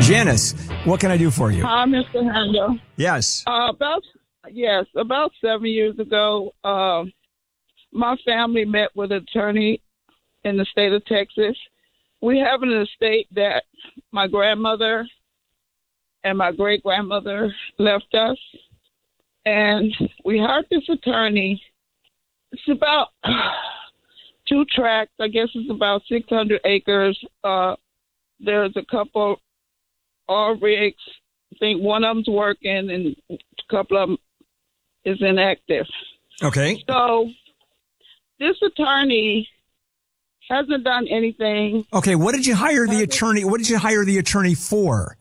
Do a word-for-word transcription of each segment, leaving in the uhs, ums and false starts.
Janice, what can I do for you? Hi, Mister Handel. Yes. Uh, about yes, about seven years ago, uh, my family met with an attorney in the state of Texas. We have an estate that my grandmother and my great grandmother left us, and we hired this attorney. It's about two tracts. I guess it's about six hundred acres. Uh, there's a couple all rigs. I think one of them's working and a couple of them is inactive. Okay. So this attorney hasn't done anything. Okay, what did you hire the attorney? What did you hire the attorney for?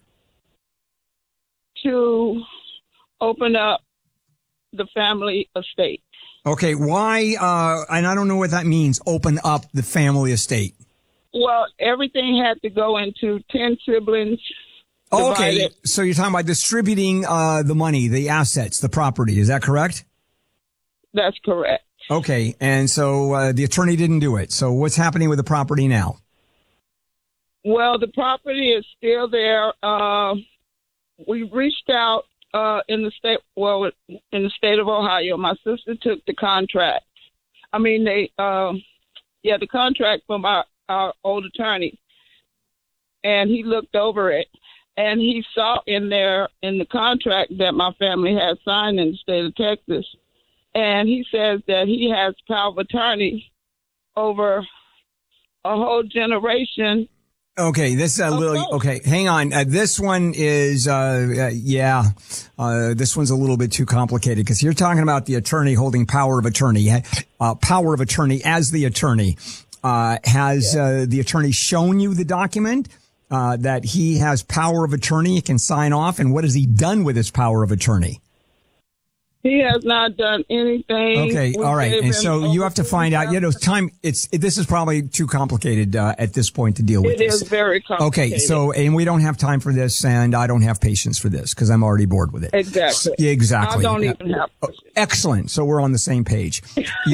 To open up the family estate. Okay, why? Uh, and I don't know what that means. Open up the family estate. Well, everything had to go into ten siblings. Oh, okay, divided. so you're talking about distributing uh, the money, the assets, the property. Is that correct? That's correct. Okay, and so uh, the attorney didn't do it. So what's happening with the property now? Well, the property is still there. Uh, we reached out uh, in the state, well, in the state of Ohio. My sister took the contract. I mean, they, uh, yeah, the contract from our, our old attorney, and he looked over it, and he saw in there in the contract that my family had signed in the state of Texas. And he says that he has power of attorney over a whole generation. Okay, this is a little, okay, hang on. Uh, this one is, uh, uh yeah, uh, this one's a little bit too complicated because you're talking about the attorney holding power of attorney, uh, power of attorney as the attorney. Uh, has, uh, the attorney shown you the document, uh, that he has power of attorney, he can sign off, and what has he done with his power of attorney? He has not done anything. Okay, We all right. gave And him so you have to find out, you know, time, it's, it, this is probably too complicated, uh, at this point to deal with It this. is very complicated. Okay, so, and we don't have time for this, and I don't have patience for this, because I'm already bored with it. Exactly. Yeah, exactly. I don't even have Excellent. So we're on the same page.